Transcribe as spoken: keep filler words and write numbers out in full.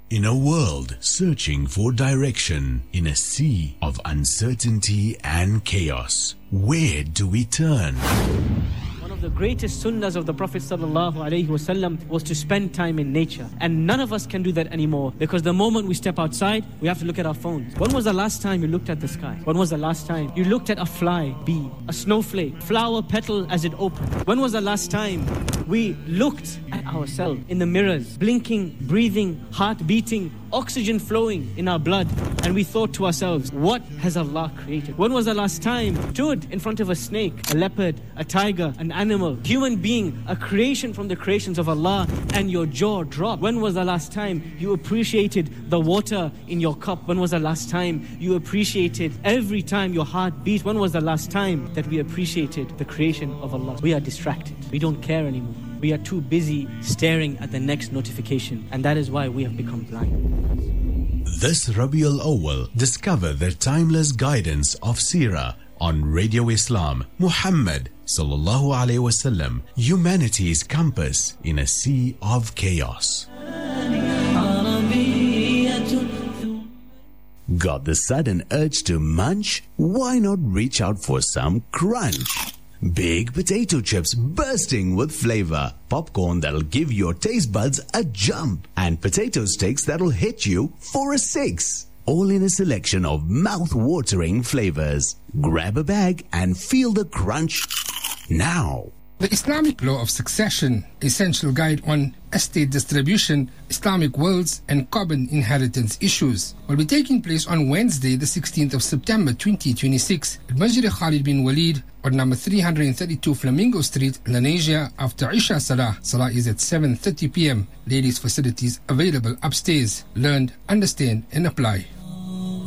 In a world searching for direction, in a sea of uncertainty and chaos, where do we turn? One of the greatest sunnahs of the Prophet sallallahu alaihi wasallam was to spend time in nature. And none of us can do that anymore, because the moment we step outside, we have to look at our phones. When was the last time you looked at the sky? When was the last time you looked at a fly, bee, a snowflake, flower petal as it opened? When was the last time we looked at ourselves in the mirrors, blinking, breathing, heart beating, oxygen flowing in our blood, and we thought to ourselves, what has Allah created? When was the last time you stood in front of a snake, a leopard, a tiger, an animal, human being, a creation from the creations of Allah, and your jaw dropped? When was the last time you appreciated the water in your cup? When was the last time you appreciated every time your heart beat? When was the last time that we appreciated the creation of Allah? We are distracted. We don't care anymore. We are too busy staring at the next notification, and that is why we have become blind. This Rabiul Awwal, discover the timeless guidance of Seerah on Radio Islam. Muhammad sallallahu alaihi wasallam, humanity's compass in a sea of chaos. Got the sudden urge to munch? Why not reach out for some crunch? Big potato chips bursting with flavor, popcorn that'll give your taste buds a jump, and potato sticks that'll hit you for a six. All in a selection of mouth-watering flavors. Grab a bag and feel the crunch now. The Islamic Law of Succession, Essential Guide on Estate Distribution, Islamic Wills and Carbon Inheritance Issues, will be taking place on Wednesday, the sixteenth of September twenty twenty-six at Masjid Khalid bin Walid on number three thirty-two Flamingo Street, Lenasia, after Isha Salah. Salah is at seven thirty p.m. Ladies' facilities available upstairs. Learn, understand and apply.